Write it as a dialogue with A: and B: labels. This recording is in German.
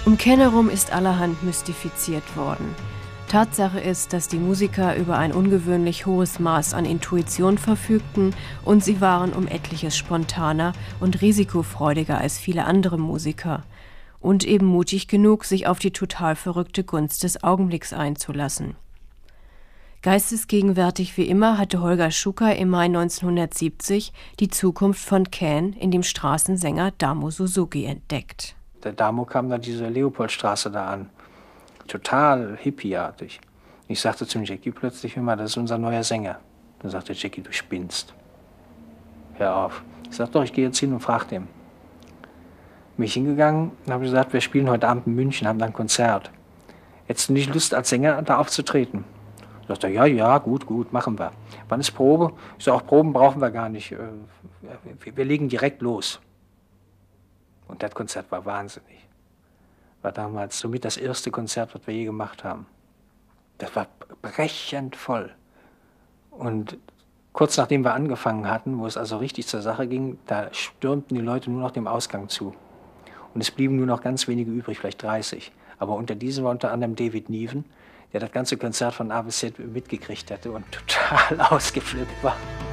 A: Um Ken herum ist allerhand mystifiziert worden. Tatsache ist, dass die Musiker über ein ungewöhnlich hohes Maß an Intuition verfügten und sie waren um etliches spontaner und risikofreudiger als viele andere Musiker und eben mutig genug, sich auf die total verrückte Gunst des Augenblicks einzulassen. Geistesgegenwärtig wie immer hatte Holger Schucker im Mai 1970 die Zukunft von Ken in dem Straßensänger Damo Suzuki entdeckt.
B: Der Damo kam da diese Leopoldstraße da an, total hippieartig. Ich sagte zum Jackie plötzlich immer, das ist unser neuer Sänger. Dann sagte Jackie, du spinnst. Hör auf. Ich sagte, doch, ich gehe jetzt hin und frage den. Bin ich hingegangen und habe gesagt, wir spielen heute Abend in München, haben dann ein Konzert. Hättest du nicht Lust, als Sänger da aufzutreten? Sagt er, ja, gut, machen wir. Wann ist Probe? Ich sage, auch Proben brauchen wir gar nicht. Wir legen direkt los. Und das Konzert war wahnsinnig. War damals somit das erste Konzert, was wir je gemacht haben. Das war brechend voll. Und kurz nachdem wir angefangen hatten, wo es also richtig zur Sache ging, da stürmten die Leute nur noch dem Ausgang zu. Und es blieben nur noch ganz wenige übrig, vielleicht 30. Aber unter diesen war unter anderem David Niven, der das ganze Konzert von A bis Z mitgekriegt hatte und total ausgeflippt war.